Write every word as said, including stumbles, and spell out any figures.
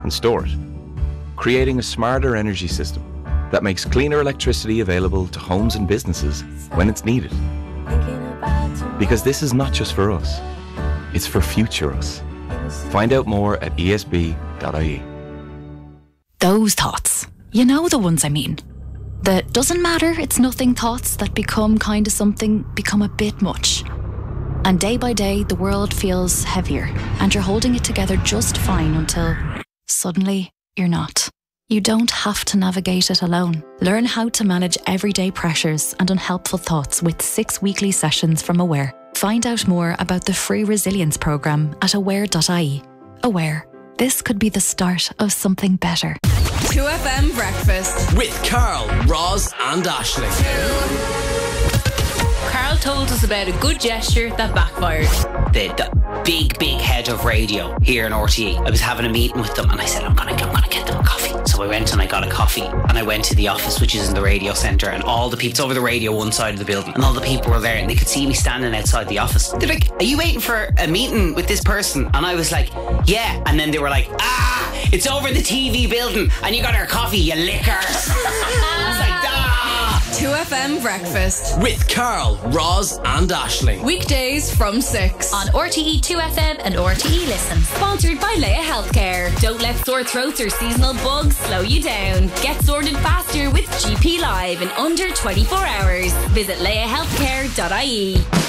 and store it, creating a smarter energy system that makes cleaner electricity available to homes and businesses when it's needed. Because this is not just for us, it's for future us. Find out more at E S B dot I E. Those thoughts. You know the ones I mean. The doesn't matter, it's nothing thoughts that become kind of something, become a bit much. And day by day, the world feels heavier, and you're holding it together just fine until suddenly you're not. You don't have to navigate it alone. Learn how to manage everyday pressures and unhelpful thoughts with six weekly sessions from Aware. Find out more about the free resilience programme at aware dot I E. Aware. This could be the start of something better. two F M Breakfast with Carl, Roz and Aisling. Carl told us about a good gesture that backfired. The, the big, big head of radio here in R T E. I was having a meeting with them and I said, I'm going to I'm gonna get them a coffee. So I went and I got a coffee and I went to the office, which is in the radio centre, and all the people, it's over the radio one side of the building, and all the people were there and they could see me standing outside the office. They're like, are you waiting for a meeting with this person? And I was like, yeah. And then they were like, ah, it's over in the T V building and you got our coffee, you lickers. I was like, ah. two F M Breakfast with Carl, Roz and Aisling. Weekdays from six on R T E two F M and R T E Listen. Sponsored by Leia Healthcare. Don't let sore throats or seasonal bugs slow you down. Get sorted faster with G P Live in under twenty-four hours. Visit leia healthcare dot I E.